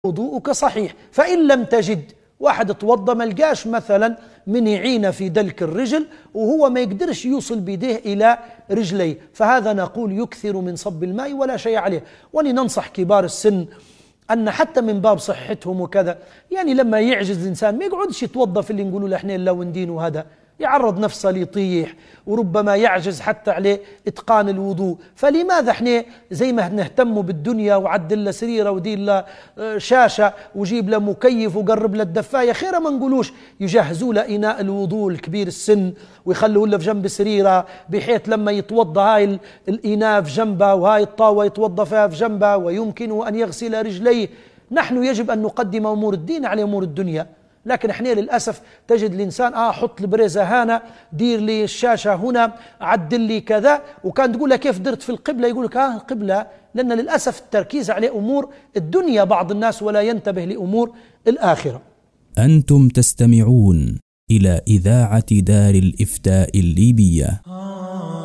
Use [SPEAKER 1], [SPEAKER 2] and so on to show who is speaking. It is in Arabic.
[SPEAKER 1] وضوءك صحيح. فإن لم تجد، واحد توضى ما لقاش مثلا من يعين في دلك الرجل وهو ما يقدرش يوصل بيديه إلى رجليه، فهذا نقول يكثر من صب الماء ولا شيء عليه. ولننصح كبار السن أن حتى من باب صحتهم وكذا، يعني لما يعجز الإنسان ما يقعدش يتوضى في اللي نقولوا له احنا إلا وندين، وهذا يعرض نفسه ليطيح وربما يعجز حتى عليه إتقان الوضوء. فلماذا احنا زي ما نهتم بالدنيا وعدل له سريره ودير له شاشة وجيب له مكيف وقرب له الدفاية، خير ما نقولوش يجهزوا له إناء الوضوء الكبير السن ويخلوه له في جنب سريره، بحيث لما يتوضى هاي الإناء في جنبه وهاي الطاوة يتوضى فيها في جنبه ويمكنه أن يغسل رجليه. نحن يجب أن نقدم أمور الدين على أمور الدنيا، لكن احنا للأسف تجد الإنسان حط البريزة هنا، دير لي الشاشة هنا، عدل لي كذا، وكان تقول له كيف درت في القبلة يقول لك القبلة، لأن للأسف التركيز على أمور الدنيا بعض الناس ولا ينتبه لأمور الآخرة.
[SPEAKER 2] أنتم تستمعون إلى إذاعة دار الإفتاء الليبية.